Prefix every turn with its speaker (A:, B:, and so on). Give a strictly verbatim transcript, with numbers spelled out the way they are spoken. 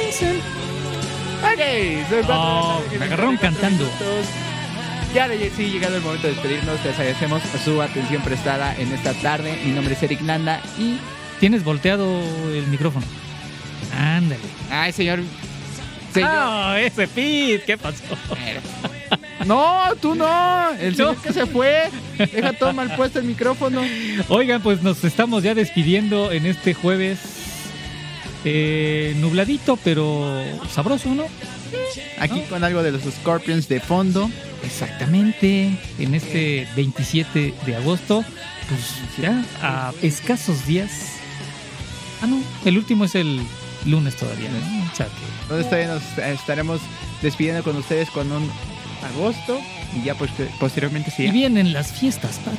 A: Hansen.
B: Ok, son cuatro
A: Oh,
B: de la tarde,
A: me agarraron
B: cuarenta
A: cantando.
B: minutos. Ya le- sí, llegado el momento de despedirnos. Les agradecemos su atención prestada en esta tarde. Mi nombre es Eric Nanda y...
A: Tienes volteado el micrófono. Ándale.
B: Ay, señor... señor...
A: Ah, ese Pete, ¿qué pasó?
B: No, tú no. El señor
A: No.
B: que se fue. Deja todo mal puesto el micrófono.
A: Oigan, pues nos estamos ya despidiendo en este jueves. Eh, nubladito, pero sabroso, ¿no?
B: Aquí con algo de los Scorpions de fondo.
A: Exactamente. En este veintisiete de agosto, pues ya a escasos días. Ah, no, el último es el lunes todavía, ¿no? O sea que...
B: Entonces todavía nos estaremos despidiendo con ustedes con un agosto. Y ya pues posteriormente sí.
A: Y vienen las fiestas,